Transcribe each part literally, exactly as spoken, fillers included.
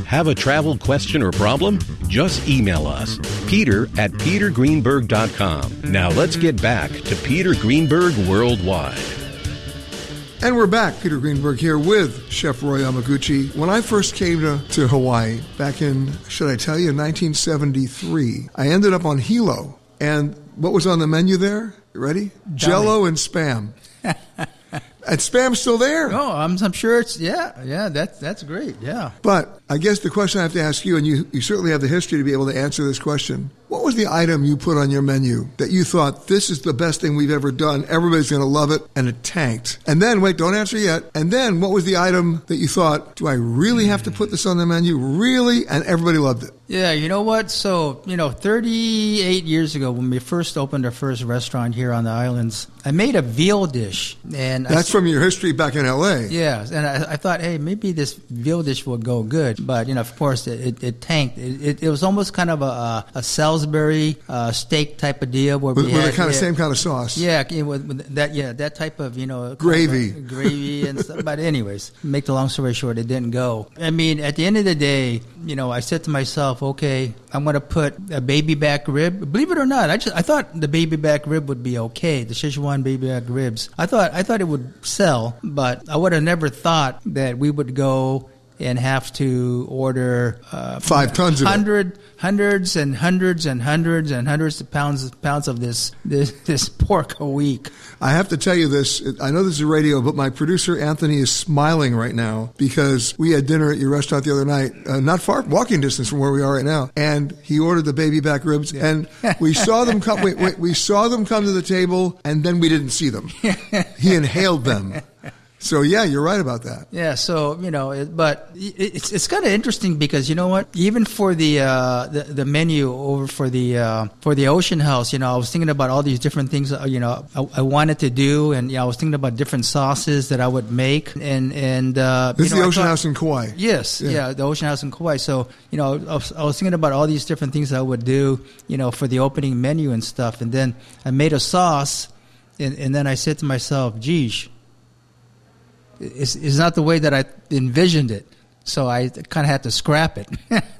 Have a travel question or problem? Just email us, Peter at peter greenberg dot com. Now let's get back to Peter Greenberg Worldwide. And we're back. Peter Greenberg here with Chef Roy Yamaguchi. When I first came to, to Hawaii back in, should I tell you, nineteen seventy-three, I ended up on Hilo. And what was on the menu there? You ready? Jell-O and Spam. And Spam's still there. Oh, I'm, I'm sure it's, yeah, yeah, that's, that's great, yeah. But I guess the question I have to ask you, and you, you certainly have the history to be able to answer this question, what was the item you put on your menu that you thought, this is the best thing we've ever done, everybody's going to love it, and it tanked? And then, wait, don't answer yet. And then, what was the item that you thought, do I really have to put this on the menu? Really? And everybody loved it. Yeah, you know what? So, you know, thirty-eight years ago, when we first opened our first restaurant here on the islands, I made a veal dish. And That's I, from your history back in L A. Yeah, and I, I thought, hey, maybe this veal dish will go good. But, you know, of course, it, it, it tanked. It, it, it was almost kind of a, a Salisbury uh, steak type of deal. Where with we with had, the kind of yeah, same kind of sauce. Yeah, with, with that, yeah, that type of, you know. Gravy. Kind of gravy and stuff. But anyways, make the long story short, it didn't go. I mean, at the end of the day, you know, I said to myself, okay, I'm going to put a baby back rib. Believe it or not, I just I thought the baby back rib would be okay. The Szechuan baby back ribs. I thought I thought it would sell, but I would have never thought that we would go and have to order uh, five tons of hundred, it. hundreds and hundreds and hundreds and hundreds of pounds pounds of this this this pork a week. I have to tell you this. I know this is radio, but my producer Anthony is smiling right now because we had dinner at your restaurant the other night, uh, not far, walking distance from where we are right now, and he ordered the baby back ribs, yeah. and we saw them come. Wait, wait, we saw them come to the table, and then we didn't see them. He inhaled them. So, yeah, you're right about that. Yeah, so, you know, it, but it's it's kind of interesting because, you know what, even for the uh, the, the menu over for the uh, for the Ocean House, you know, I was thinking about all these different things, uh, you know, I, I wanted to do, and, you know, I was thinking about different sauces that I would make, and, and uh, This you is know, the Ocean thought, House in Kauai. Yes, yeah. yeah, the Ocean House in Kauai. So, you know, I was, I was thinking about all these different things I would do, you know, for the opening menu and stuff, and then I made a sauce, and, and then I said to myself, geez, It's, it's not the way that I envisioned it, so I kind of had to scrap it.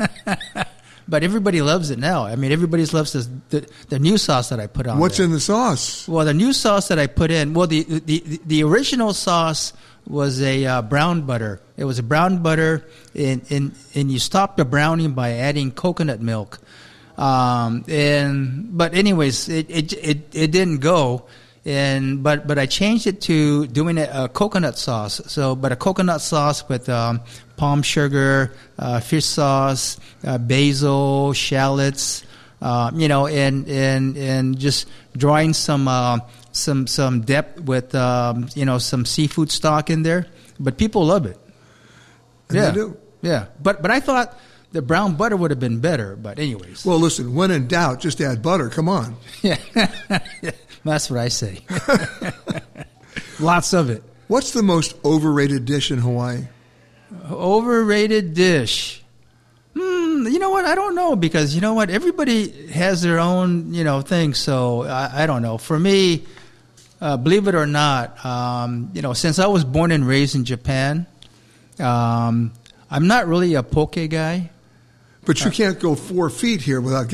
But everybody loves it now. I mean, everybody loves this, the the new sauce that I put on. What's there. in the sauce? Well, the new sauce that I put in. Well, the the the original sauce was a uh, brown butter. It was a brown butter, and and and you stop the browning by adding coconut milk. Um, and but anyways, it it it, it didn't go. And but but I changed it to doing a, a coconut sauce. So, but a coconut sauce with um, palm sugar, uh, fish sauce, uh, basil, shallots, uh, you know, and and and just drawing some uh, some some depth with um, you know some seafood stock in there. But people love it. And yeah, they do. Yeah. But but I thought the brown butter would have been better. But anyways. Well, listen. When in doubt, just add butter. Come on. Yeah. That's what I say. Lots of it. What's the most overrated dish in Hawaii? Overrated dish. Hmm, you know what? I don't know because, you know what? Everybody has their own, you know, thing. So I, I don't know. For me, uh, believe it or not, um, you know, since I was born and raised in Japan, um, I'm not really a poke guy. But you can't go four feet here without